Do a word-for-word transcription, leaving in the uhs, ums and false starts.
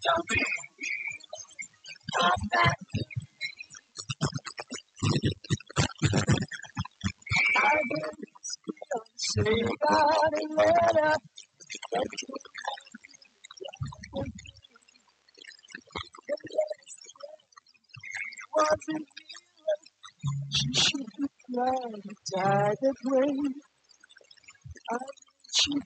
Say God and let up. Wasn't she should be glad to die the grave.